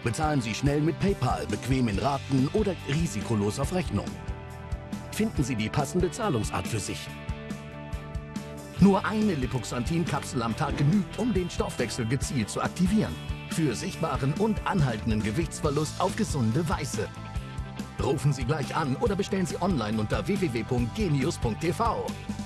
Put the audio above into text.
Bezahlen Sie schnell mit PayPal, bequem in Raten oder risikolos auf Rechnung. Finden Sie die passende Zahlungsart für sich. Nur eine Lipoxanthin-Kapsel am Tag genügt, um den Stoffwechsel gezielt zu aktivieren. Für sichtbaren und anhaltenden Gewichtsverlust auf gesunde Weise. Rufen Sie gleich an oder bestellen Sie online unter www.genius.tv.